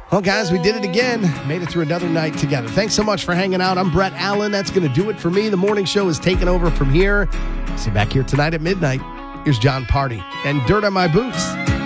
Well, guys, we did it again. Made it through another night together. Thanks so much for hanging out. I'm Brett Allen. That's going to do it for me. The morning show is taking over from here. See you back here tonight at midnight. Here's John Party and Dirt on My Boots.